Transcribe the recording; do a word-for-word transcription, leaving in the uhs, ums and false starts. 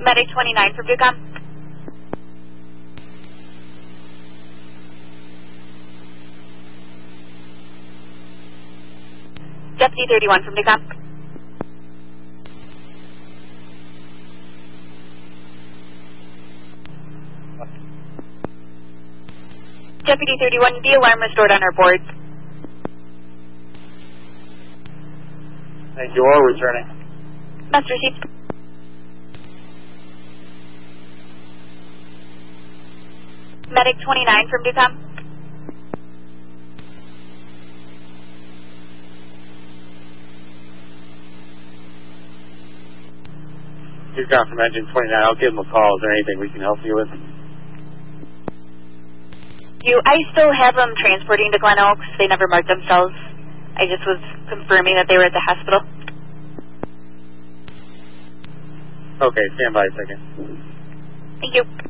Medic twenty-nine from Ducom. Deputy thirty-one from Ducom. Deputy thirty-one, the alarm restored on our board. Thank you, all returning. Must received. Medic twenty-nine from Ducom. Ducom from engine twenty-nine, I'll give them a call. Is there anything we can help you with? You, I still have them transporting to Glen Oaks. They never marked themselves. I just was confirming that they were at the hospital. Okay, stand by a second. Thank you.